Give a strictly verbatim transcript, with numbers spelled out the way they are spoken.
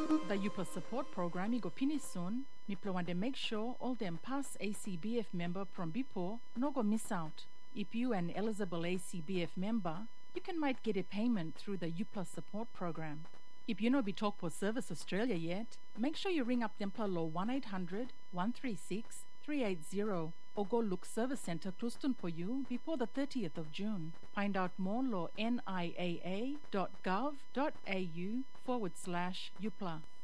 The U P A support program igo pini soon. Miplo want to make sure all them past A C B F member from before no go miss out. If you an eligible A C B F member, you can might get a payment through the U P A support program. If you know be talk for Service Australia yet, make sure you ring up them per law one eight hundred, one three six, three eight zero or go look Service Centre Clouston for you before the thirtieth of June. Find out more law N I A A dot gov dot A U forward slash U P L A.